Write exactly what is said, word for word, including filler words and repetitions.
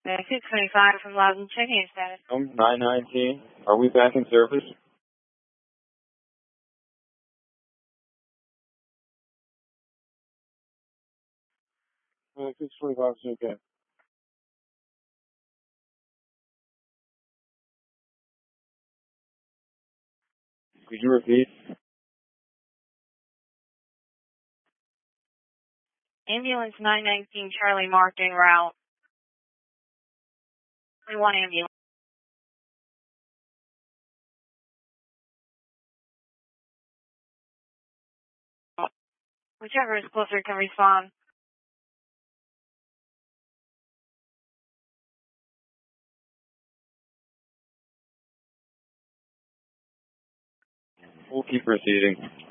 Uh, six twenty-five from Loudon, checking status. Um, nine nineteen. Are we back in service? Uh, six twenty-five, okay. Could you repeat? Ambulance nine nineteen Charlie marked en route. We want ambulance. Whichever is closer can respond. We'll keep proceeding.